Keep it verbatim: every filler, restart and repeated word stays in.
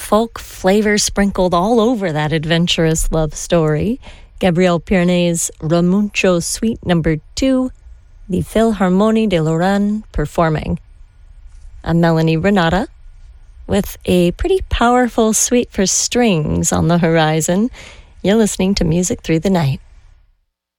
folk flavor sprinkled all over that adventurous love story. Gabriel Piernet's Ramuncho Suite Number Two, the Philharmonie de Lorraine performing. I'm Melanie Renata with a pretty powerful suite for strings on the horizon. You're listening to Music Through the Night.